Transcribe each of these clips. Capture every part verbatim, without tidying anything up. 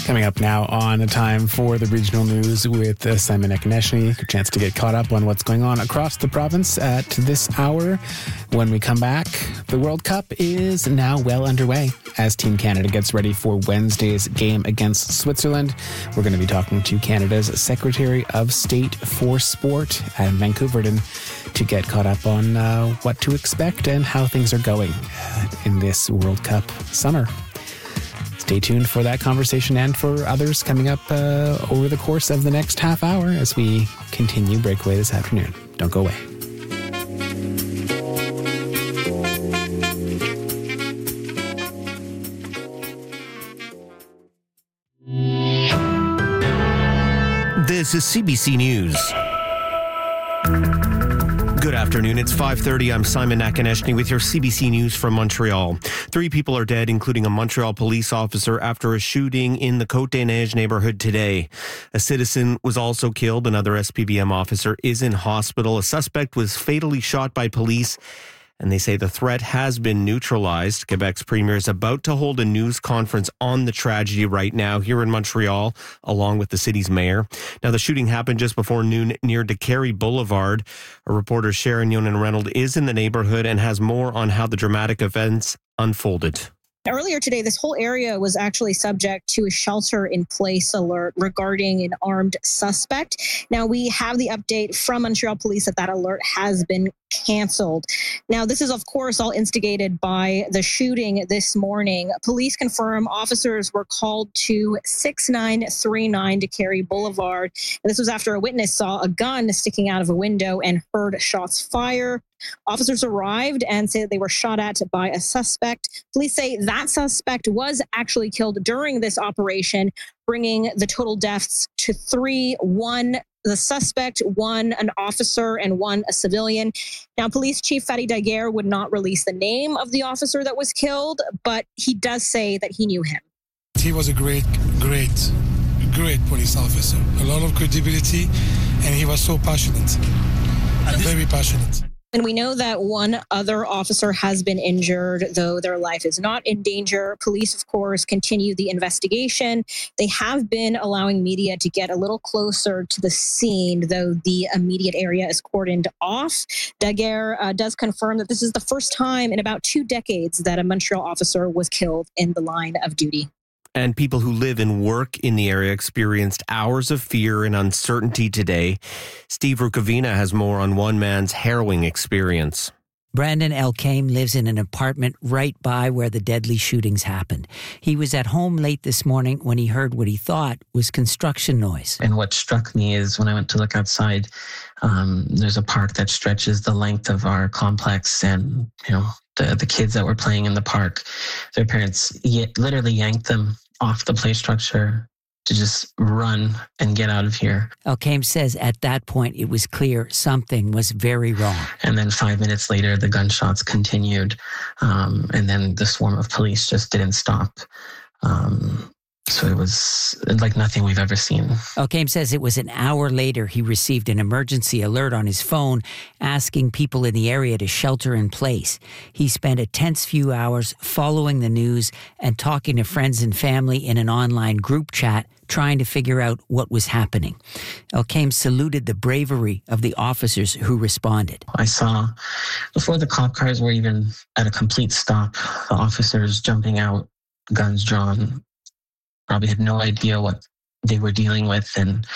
Coming up now on a time for the regional news with uh, Simon Akineshny. A chance to get caught up on what's going on across the province at this hour. When we come back, the World Cup is now well underway as Team Canada gets ready for Wednesday's game against Switzerland. We're going to be talking to Canada's Secretary of State for Sport, Adam Van Koeverden, to get caught up on uh, what to expect and how things are going uh, in this World Cup summer. Stay tuned for that conversation and for others coming up uh, over the course of the next half hour as we continue Breakaway this afternoon. Don't go away. This is C B C News. Good afternoon. It's five thirty. I'm Simon Akineshny with your C B C News from Montreal. Three people are dead, including a Montreal police officer, after a shooting in the Côte-des-Neiges neighborhood today. A citizen was also killed. Another S P B M officer is in hospital. A suspect was fatally shot by police, and they say the threat has been neutralized. Quebec's premier is about to hold a news conference on the tragedy right now here in Montreal, along with the city's mayor. Now, the shooting happened just before noon near DeCarry Boulevard. Our reporter Sharon Yonan-Reynolds is in the neighborhood and has more on how the dramatic events unfolded. Earlier today, this whole area was actually subject to a shelter-in-place alert regarding an armed suspect. Now, we have the update from Montreal Police that that alert has been canceled. Now, this is, of course, all instigated by the shooting this morning. Police confirm officers were called to six nine three nine DeCarry Boulevard. And this was after a witness saw a gun sticking out of a window and heard shots fire. Officers arrived and said they were shot at by a suspect. Police say that suspect was actually killed during this operation, bringing the total deaths to three, one the suspect, one an officer, and one a civilian. Now, Police Chief Fadi Daguerre would not release the name of the officer that was killed, but he does say that he knew him. He was a great, great, great police officer. A lot of credibility, and he was so passionate, very passionate. And we know that one other officer has been injured, though their life is not in danger. Police, of course, continue the investigation. They have been allowing media to get a little closer to the scene, though the immediate area is cordoned off. Daguerre uh, does confirm that this is the first time in about two decades that a Montreal officer was killed in the line of duty. And people who live and work in the area experienced hours of fear and uncertainty today. Steve Rukavina has more on one man's harrowing experience. Brandon Elkame lives in an apartment right by where the deadly shootings happened. He was at home late this morning when he heard what he thought was construction noise. And what struck me is when I went to look outside, um, there's a park that stretches the length of our complex, and you know the the kids that were playing in the park, their parents y- literally yanked them off the play structure to just run and get out of here. Elkame says at that point it was clear something was very wrong. And then five minutes later, the gunshots continued, um, and then the swarm of police just didn't stop. Um, so it was like nothing we've ever seen. Elkame says it was an hour later he received an emergency alert on his phone asking people in the area to shelter in place. He spent a tense few hours following the news and talking to friends and family in an online group chat, trying to figure out what was happening. Elkame saluted the bravery of the officers who responded. I saw, before the cop cars were even at a complete stop, the officers jumping out, guns drawn, probably had no idea what they were dealing with, and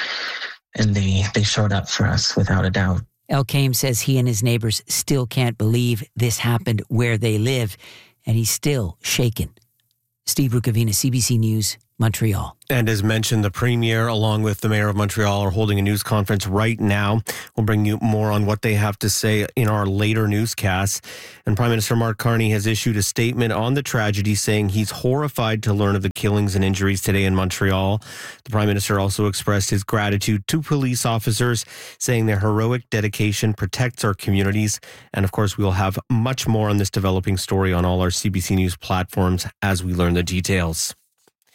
and they they showed up for us without a doubt. Elkame says he and his neighbors still can't believe this happened where they live, and he's still shaken. Steve Rukavina, C B C News, Montreal. And as mentioned, the Premier, along with the Mayor of Montreal, are holding a news conference right now. We'll bring you more on what they have to say in our later newscasts. And Prime Minister Mark Carney has issued a statement on the tragedy, saying he's horrified to learn of the killings and injuries today in Montreal. The Prime Minister also expressed his gratitude to police officers, saying their heroic dedication protects our communities. And of course, we'll have much more on this developing story on all our C B C News platforms as we learn the details.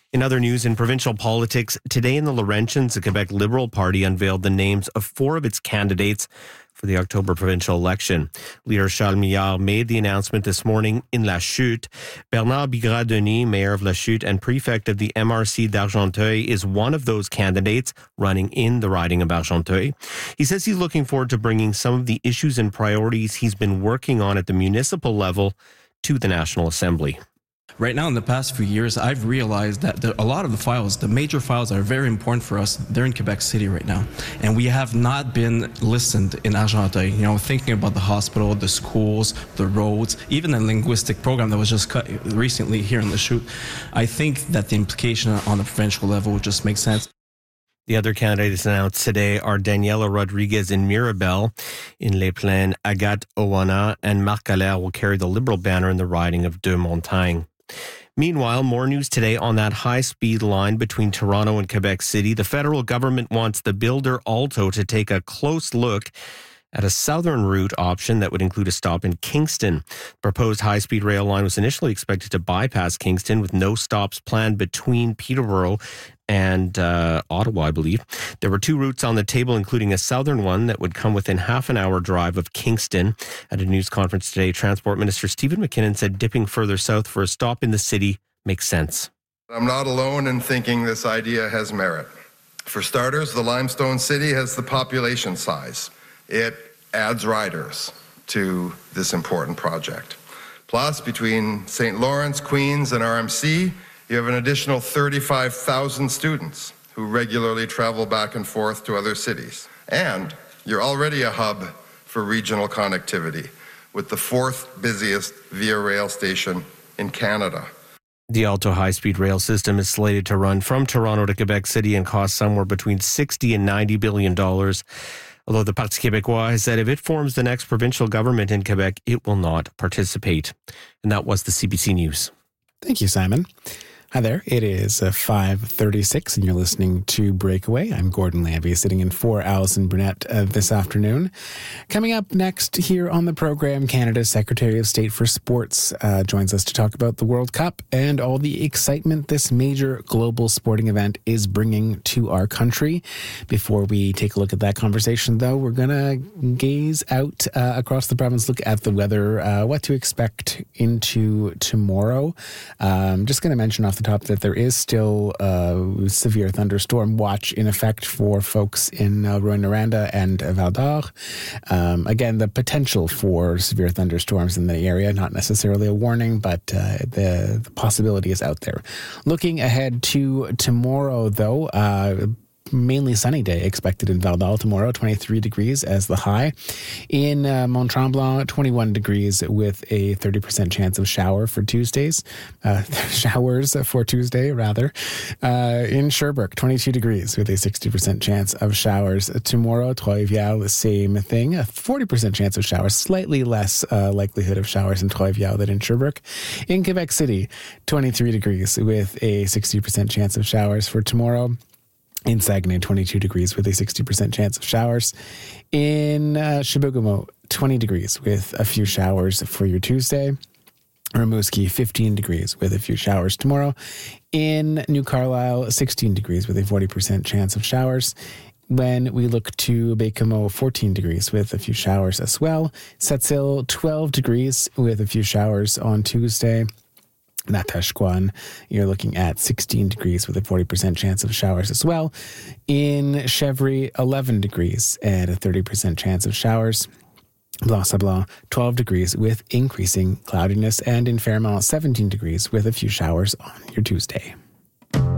In other news, in provincial politics, today in the Laurentians, the Quebec Liberal Party unveiled the names of four of its candidates for the October provincial election. Leader Charles Millard made the announcement this morning in La Chute. Bernard Bigra-Denis, mayor of La Chute and prefect of the M R C d'Argenteuil, is one of those candidates running in the riding of Argenteuil. He says he's looking forward to bringing some of the issues and priorities he's been working on at the municipal level to the National Assembly. Right now, in the past few years, I've realized that the, a lot of the files, the major files that are very important for us, they're in Quebec City right now. And we have not been listened in Argenteuil. You know, thinking about the hospital, the schools, the roads, even the linguistic program that was just cut recently here in La Chute. I think that the implication on the provincial level would just make sense. The other candidates announced today are Daniela Rodriguez in Mirabel. In Les Plaines, Agathe Owana and Marc Allaire will carry the Liberal banner in the riding of Deux Montagnes. Meanwhile, more news today on that high-speed line between Toronto and Quebec City. The federal government wants the builder Alto to take a close look at a southern route option that would include a stop in Kingston. The proposed high-speed rail line was initially expected to bypass Kingston with no stops planned between Peterborough and uh, Ottawa, I believe. There were two routes on the table, including a southern one that would come within half an hour drive of Kingston. At a news conference today, Transport Minister Stephen McKinnon said dipping further south for a stop in the city makes sense. I'm not alone in thinking this idea has merit. For starters, the Limestone City has the population size. It adds riders to this important project. Plus, between Saint Lawrence, Queens, and R M C, you have an additional thirty-five thousand students who regularly travel back and forth to other cities. And you're already a hub for regional connectivity, with the fourth busiest Via Rail station in Canada. The Alto high-speed rail system is slated to run from Toronto to Quebec City and cost somewhere between sixty and ninety billion dollars. Although the Parti Québécois has said if it forms the next provincial government in Quebec, it will not participate. And that was the C B C News. Thank you, Simon. Hi there. It is uh, five thirty-six and you're listening to Breakaway. I'm Gordon Lambie, sitting in for Alison Brunette uh, this afternoon. Coming up next here on the program, Canada's Secretary of State for Sports uh, joins us to talk about the World Cup and all the excitement this major global sporting event is bringing to our country. Before we take a look at that conversation, though, we're going to gaze out uh, across the province, look at the weather, uh, what to expect into tomorrow. I'm um, just going to mention off the top that there is still a severe thunderstorm watch in effect for folks in uh, Rouyn-Noranda and uh, Val d'Or. Um, again, the potential for severe thunderstorms in the area, not necessarily a warning, but uh, the, the possibility is out there. Looking ahead to tomorrow, though, uh, mainly sunny day expected in Val d'Or tomorrow, twenty-three degrees as the high. In uh, Mont-Tremblant, twenty-one degrees with a thirty percent chance of shower for Tuesdays. Uh, showers for Tuesday, rather. Uh, in Sherbrooke, twenty-two degrees with a sixty percent chance of showers tomorrow. Trois-Rivières, the same thing. A forty percent chance of showers, slightly less uh, likelihood of showers in Trois-Rivières than in Sherbrooke. In Quebec City, twenty-three degrees with a sixty percent chance of showers for tomorrow. In Saguenay, twenty-two degrees with a sixty percent chance of showers. In uh, Chibougamau, twenty degrees with a few showers for your Tuesday. Rimouski, fifteen degrees with a few showers tomorrow. In New Carlisle, sixteen degrees with a forty percent chance of showers. When we look to Baie-Comeau, fourteen degrees with a few showers as well. Sept-Îles, twelve degrees with a few showers on Tuesday. Natashquan, you're looking at sixteen degrees with a forty percent chance of showers as well. In Chevry, eleven degrees and a thirty percent chance of showers. Blanc-Sablon, twelve degrees with increasing cloudiness. And in Fairmont, seventeen degrees with a few showers on your Tuesday.